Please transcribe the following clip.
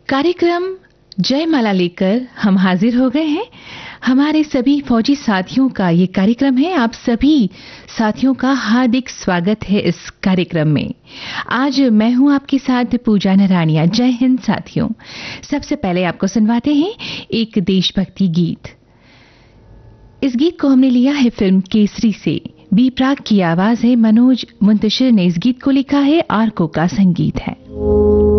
कार्यक्रम जयमाला लेकर हम हाजिर हो गए हैं। हमारे सभी फौजी साथियों का ये कार्यक्रम है। आप सभी साथियों का हार्दिक स्वागत है इस कार्यक्रम में। आज मैं हूं आपके साथ पूजा नरानिया। जय हिंद साथियों। सबसे पहले आपको सुनवाते हैं एक देशभक्ति गीत। इस गीत को हमने लिया है फिल्म केसरी से। बी प्राक की आवाज है, मनोज मुंतशिर ने इस गीत को लिखा है, आरको का संगीत है।